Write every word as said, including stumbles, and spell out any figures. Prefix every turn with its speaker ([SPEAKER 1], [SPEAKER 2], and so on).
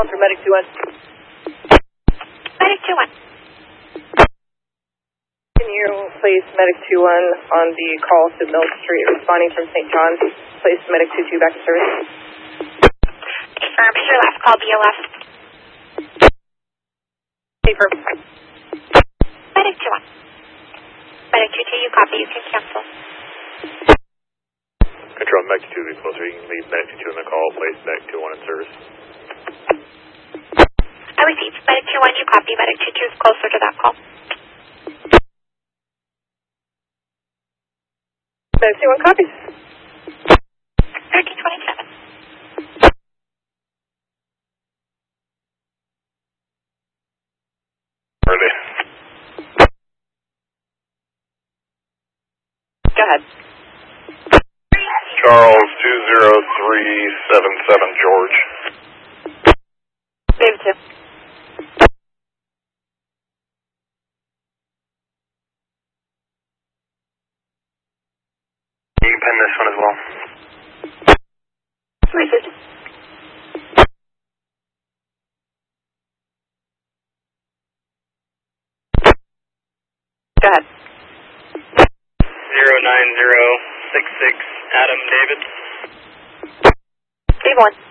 [SPEAKER 1] For Medic two one.
[SPEAKER 2] Medic two one.
[SPEAKER 1] Can you place Medic two one on the call to Mill Street responding from Saint John? Place Medic two two back to service.
[SPEAKER 2] Confirm. Is your last call B L F?
[SPEAKER 1] Confirm.
[SPEAKER 2] Medic two one. Medic two two, you copy. You can cancel.
[SPEAKER 3] Control Medic two two closer. You can leave Medic two two in the call. Place Medic two one in service.
[SPEAKER 2] I received. Medic two one, you copy. Medic two two is closer to that call.
[SPEAKER 1] Medic two one copies.
[SPEAKER 2] thirteen twenty-seven.
[SPEAKER 3] Early.
[SPEAKER 1] Go ahead.
[SPEAKER 3] Charles two zero three seven seven George.
[SPEAKER 1] David two.
[SPEAKER 3] You can pen this one as well.
[SPEAKER 1] Received. Go ahead.
[SPEAKER 4] Zero nine zero six six Adam David.
[SPEAKER 1] Dave one.